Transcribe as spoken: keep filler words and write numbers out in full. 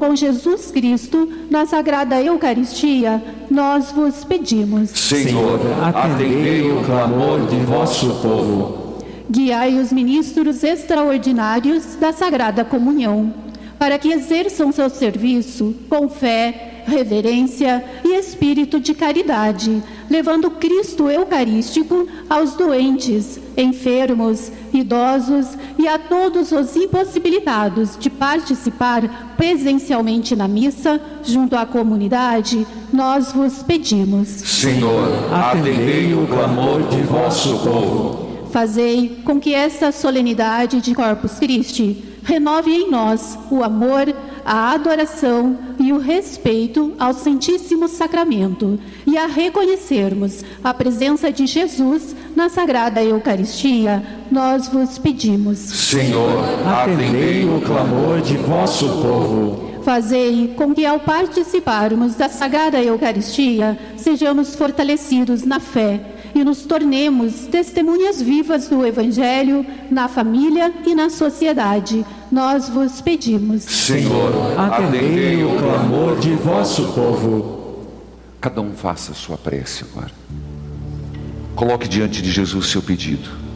com Jesus Cristo na Sagrada Eucaristia, nós vos pedimos. Senhor, atendei o clamor de vosso povo. Guiai os ministros extraordinários da Sagrada Comunhão, para que exerçam seu serviço com fé, reverência e espírito de caridade, levando Cristo Eucarístico aos doentes, enfermos, idosos e a todos os impossibilitados de participar presencialmente na missa, junto à comunidade, nós vos pedimos. Senhor, atendei o clamor de vosso povo. Fazei com que esta solenidade de Corpus Christi renove em nós o amor, a adoração e o respeito ao Santíssimo Sacramento, e a reconhecermos a presença de Jesus na Sagrada Eucaristia, nós vos pedimos. Senhor, atendei o clamor de vosso povo. Fazei com que, ao participarmos da Sagrada Eucaristia, sejamos fortalecidos na fé e nos tornemos testemunhas vivas do Evangelho na família e na sociedade. Nós vos pedimos. Senhor, atendei o clamor de vosso povo. Cada um faça a sua prece agora. Coloque diante de Jesus seu pedido.